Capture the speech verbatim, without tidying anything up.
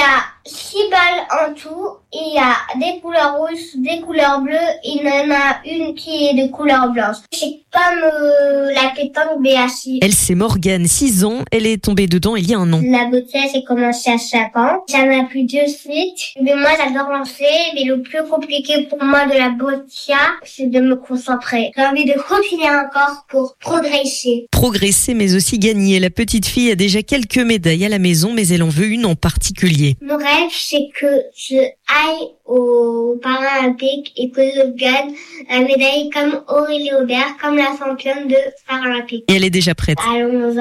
a six balles en tout. Il y a des couleurs rouges, des couleurs bleues. Il y en a une qui est de couleur blanche. C'est comme euh, la pétanque B H I. Elle, c'est Morgane, six ans. Elle est tombée dedans il y a un an. La boccia, j'ai commencé à cinq ans. J'en ai appris de suite. Mais moi, j'adore lancer. Mais le plus compliqué pour moi de la boccia, c'est de me concentrer. J'ai envie de continuer encore pour progresser. Progresser, mais aussi gagner. La petite fille a déjà quelques médailles à la maison, mais elle en veut une en particulier. Mon rêve, c'est que je aille aux Paralympiques et que je gagne la médaille comme Aurélie Aubert, comme la championne de Paralympique. Et elle est déjà prête. Allons